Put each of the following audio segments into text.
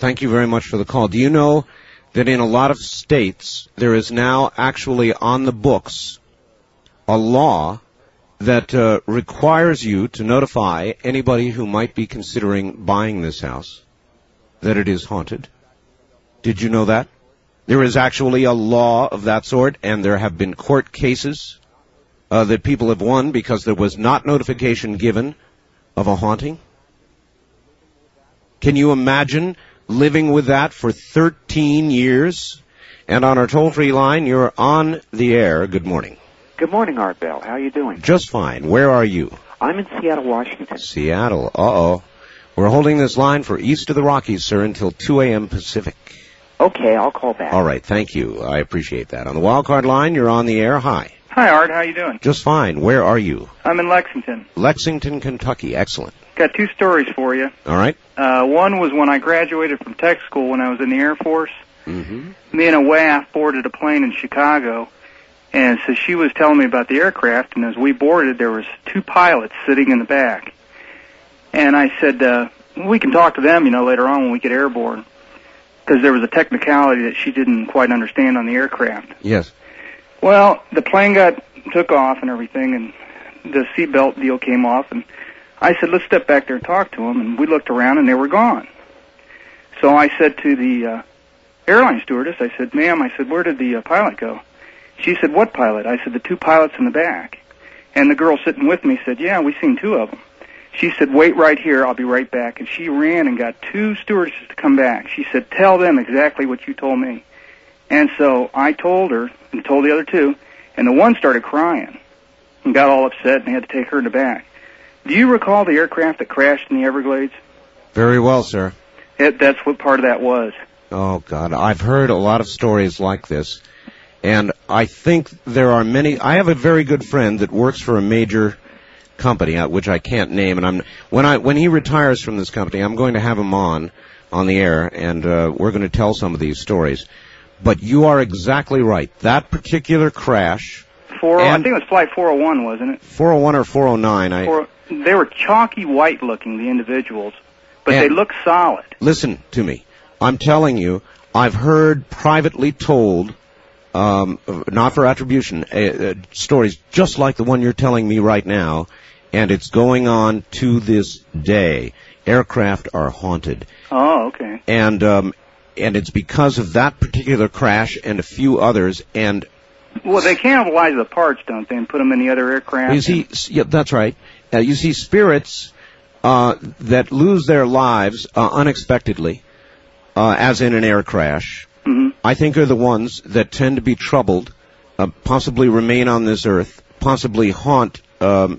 Thank you very much for the call. Do you know that in a lot of states there is now actually on the books a law that requires you to notify anybody who might be considering buying this house that it is haunted? Did you know that? There is actually a law of that sort, and there have been court cases that people have won because there was not notification given of a haunting. Can you imagine living with that for 13 years? And on our toll-free line, you're on the air. Good morning. Good morning, Art Bell. How are you doing? Just fine. Where are you? I'm in Seattle, Washington. Seattle. Uh-oh. We're holding this line for east of the Rockies, sir, until 2 a.m. Pacific. Okay, I'll call back. All right, thank you. I appreciate that. On the wildcard line, you're on the air. Hi. Hi, Art. How you doing? Just fine. Where are you? I'm in Lexington. Lexington, Kentucky. Excellent. Got two stories for you. All right. One was when I graduated from tech school when I was in the Air Force. Mm-hmm. Me and a WAF boarded a plane in Chicago, and so she was telling me about the aircraft, and as we boarded, there was two pilots sitting in the back. And I said, we can talk to them, later on when we get airborne, because there was a technicality that she didn't quite understand on the aircraft. Yes. Well, the plane took off and everything, and the seatbelt deal came off, and I said, let's step back there and talk to them, and we looked around, and they were gone. So I said to the airline stewardess, I said, ma'am, I said, where did the pilot go? She said, what pilot? I said, the two pilots in the back. And the girl sitting with me said, yeah, we seen two of them. She said, wait right here, I'll be right back. And she ran and got two stewardesses to come back. She said, tell them exactly what you told me. And so I told her, and told the other two, and the one started crying and got all upset and had to take her in the back. Do you recall the aircraft that crashed in the Everglades? Very well, sir. That's what part of that was. Oh, God. I've heard a lot of stories like this, and I think there are many. I have a very good friend that works for a major company, which I can't name, and when he retires from this company, I'm going to have him on the air, and we're going to tell some of these stories. But you are exactly right. That particular crash... I think it was Flight 401, wasn't it? 401 or 409. They were chalky white-looking, the individuals, but they looked solid. Listen to me. I'm telling you, I've heard privately told, not for attribution, stories just like the one you're telling me right now, and it's going on to this day. Aircraft are haunted. Oh, okay. And it's because of that particular crash and a few others, and... Well, they cannibalize the parts, don't they, and put them in the other aircraft? You see, yeah, that's right. You see, spirits that lose their lives unexpectedly, as in an air crash, mm-hmm. I think are the ones that tend to be troubled, possibly remain on this earth, possibly haunt at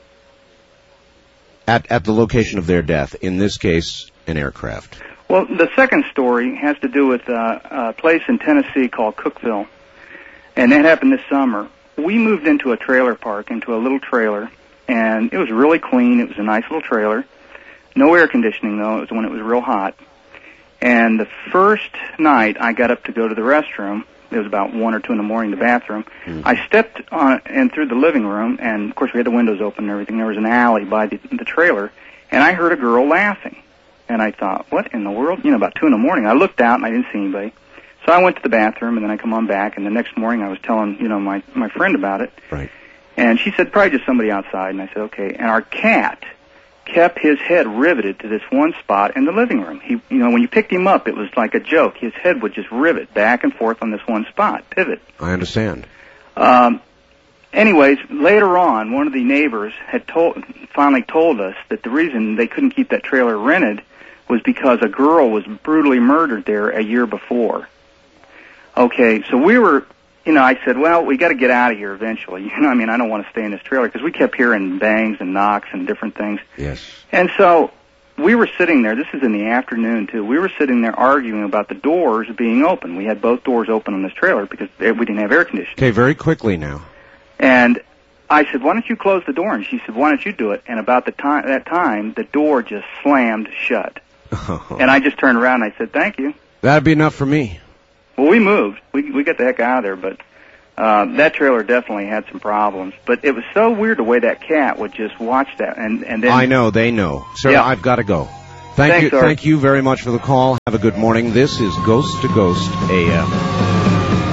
the location of their death, in this case, an aircraft. Well, the second story has to do with a place in Tennessee called Cookville. And that happened this summer. We moved into a trailer park, into a little trailer, and it was really clean. It was a nice little trailer. No air conditioning, though. It was when it was real hot. And the first night I got up to go to the restroom, it was about 1 or 2 in the morning, the bathroom. Mm-hmm. I stepped on and through the living room, and, of course, we had the windows open and everything. There was an alley by the trailer, and I heard a girl laughing. And I thought, what in the world? About 2 in the morning. I looked out, and I didn't see anybody. So I went to the bathroom, and then I come on back, and the next morning I was telling, my friend about it. Right. And she said, probably just somebody outside. And I said, okay. And our cat kept his head riveted to this one spot in the living room. He, when you picked him up, it was like a joke. His head would just rivet back and forth on this one spot, pivot. I understand. Anyways, later on, one of the neighbors had finally told us that the reason they couldn't keep that trailer rented was because a girl was brutally murdered there a year before. Okay, so we were, I said, well, we got to get out of here eventually. I don't want to stay in this trailer because we kept hearing bangs and knocks and different things. Yes. And so we were sitting there. This is in the afternoon, too. We were sitting there arguing about the doors being open. We had both doors open on this trailer because we didn't have air conditioning. Okay, very quickly now. And I said, why don't you close the door? And she said, why don't you do it? And about that time, the door just slammed shut. And I just turned around and I said, thank you. That'd be enough for me. Well, we moved. We got the heck out of there, but that trailer definitely had some problems. But it was so weird the way that cat would just watch that. And then I know, they know. Sir, yeah. I've got to go. Thanks, Art. Thank you very much for the call. Have a good morning. This is Ghost to Ghost AM.